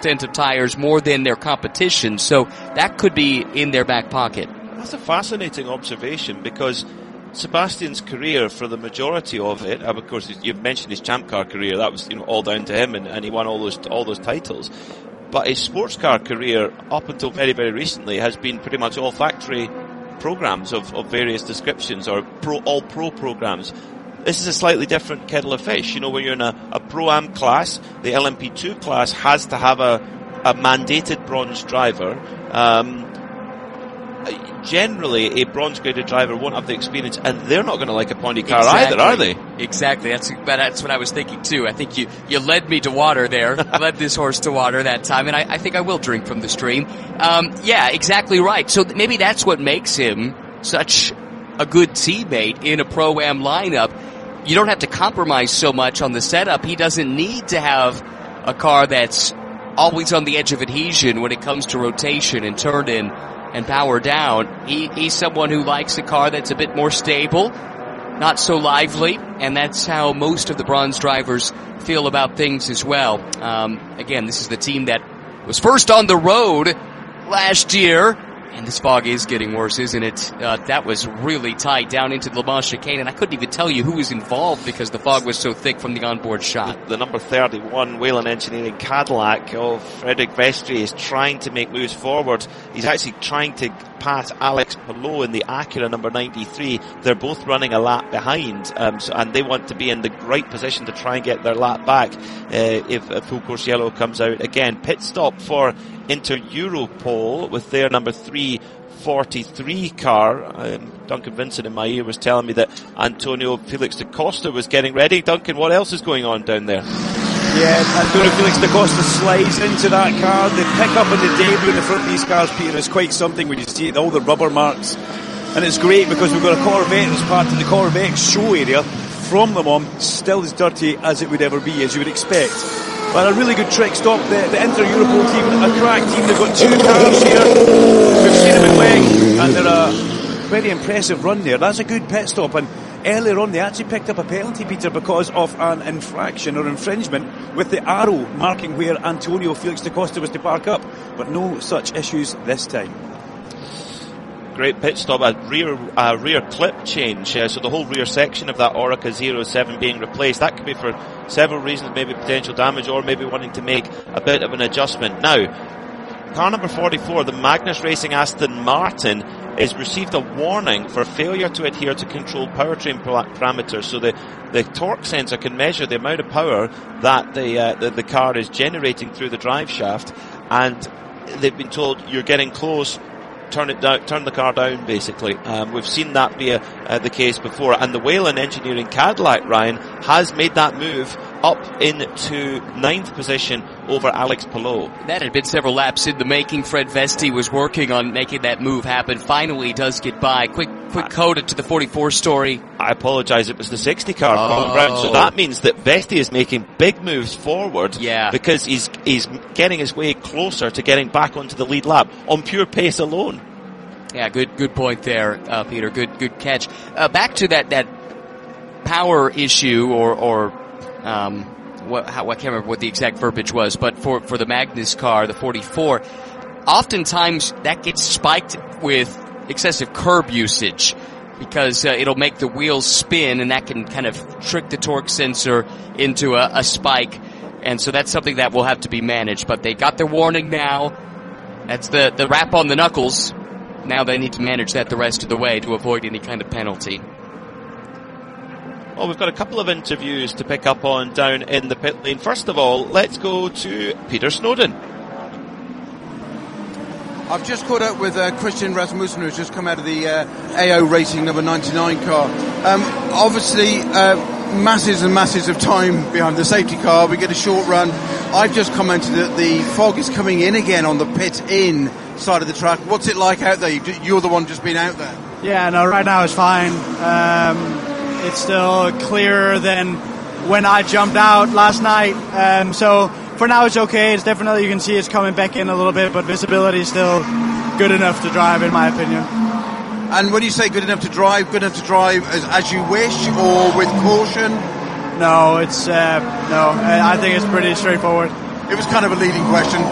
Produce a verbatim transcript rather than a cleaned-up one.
extent of tires more than their competition, so that could be in their back pocket. That's a fascinating observation, because Sebastian's career, for the majority of it, of course, you've mentioned his Champ Car career, that was, you know, all down to him, and, and he won all those all those titles. But his sports car career, up until very, very recently, has been pretty much all factory programs of, of various descriptions, or pro, all pro programs. This is a slightly different kettle of fish. You know, when you're in a, a Pro-Am class, the L M P two class has to have a, a mandated bronze driver. Um, generally, a bronze-graded driver won't have the experience, and they're not going to like a Pondy car exactly. either, are they? Exactly. That's that's what I was thinking too. I think you, you led me to water there, led this horse to water that time, and I, I think I will drink from the stream. Um, yeah, exactly right. So th- maybe that's what makes him such a good teammate in a Pro-Am lineup. You don't have to compromise so much on the setup. He doesn't need to have a car that's always on the edge of adhesion when it comes to rotation and turn in and power down. He, he's someone who likes a car that's a bit more stable, not so lively, and that's how most of the bronze drivers feel about things as well. Um, again, this is the team that was first on the road last year. And this fog is getting worse, isn't it? Uh, that was really tight down into the Le Mans chicane, and I couldn't even tell you who was involved because the fog was so thick from the onboard shot. The, the number thirty-one Whelen Engineering Cadillac of Frederic Vestri is trying to make moves forward. He's actually trying to pass Alex Palou in the Acura number ninety-three. They're both running a lap behind, um, so, and they want to be in the right position to try and get their lap back uh, if a full course yellow comes out again. Pit stop for Inter Europol with their number three forty-three car. Um, Duncan Vincent in my ear was telling me that Antonio Felix da Costa was getting ready. Duncan, what else is going on down there? Yeah, Antonio Felix da Costa slides into that car. The pickup on the debut in the front of these cars, Peter, is quite something when you see it, all the rubber marks. And it's great because we've got a Corvette as part of the Corvette show area from Le Mans, still as dirty as it would ever be, as you would expect. But a really good trick stop. The, the Inter Europol team, a crack team. They've got two cars here. We've seen them in Weng, and they're a very impressive run there. That's a good pit stop. And earlier on, they actually picked up a penalty, Peter, because of an infraction or infringement with the arrow marking where Antonio Felix da Costa was to park up. But no such issues this time. Great pit stop, a rear uh, rear clip change, uh, so the whole rear section of that Oreca zero seven being replaced. That could be for several reasons, maybe potential damage or maybe wanting to make a bit of an adjustment. Now, car number forty-four, the Magnus Racing Aston Martin, has received a warning for failure to adhere to controlled powertrain parameters. So the, the torque sensor can measure the amount of power that the, uh, the, the car is generating through the drive shaft, and they've been told you're getting close. Turn it down, turn the car down, basically. Um, we've seen that be a, uh, the case before. And the Whelen Engineering Cadillac, Ryan, has made that move up into ninth position over Alex Palou. That had been several laps in the making. Fred Vesti was working on making that move happen. Finally does get by. Quick, quick coda to the forty-four story. I apologise, it was the sixty car, oh. Colin Brown. So that means that Vesti is making big moves forward. Yeah. Because he's, he's getting his way closer to getting back onto the lead lap on pure pace alone. Yeah, good, good point there, uh, Peter. Good, good catch. Uh, back to that, that power issue, or, or, um, what, how, I can't remember what the exact verbiage was, but for, for the Magnus car, the forty-four, oftentimes that gets spiked with excessive curb usage, because uh, it'll make the wheels spin, and that can kind of trick the torque sensor into a, a spike, and so that's something that will have to be managed. But they got their warning now. That's the, the rap on the knuckles. Now they need to manage that the rest of the way to avoid any kind of penalty. Well, we've got a couple of interviews to pick up on down in the pit lane. First of all, let's go to Peter Snowden. I've just caught up with uh, Christian Rasmussen, who's just come out of the uh, A O Racing number ninety-nine car. Um, obviously, uh, masses and masses of time behind the safety car. We get a short run. I've just commented that the fog is coming in again on the pit-in side of the track. What's it like out there? You're the one just been out there. Yeah, no, right now it's fine. Um, it's still clearer than when I jumped out last night. Um, so for now it's okay. It's definitely, you can see it's coming back in a little bit, but visibility is still good enough to drive, in my opinion. And when you say good enough to drive, good enough to drive as, as you wish, or with caution? No, it's uh, no. I think it's pretty straightforward. It was kind of a leading question.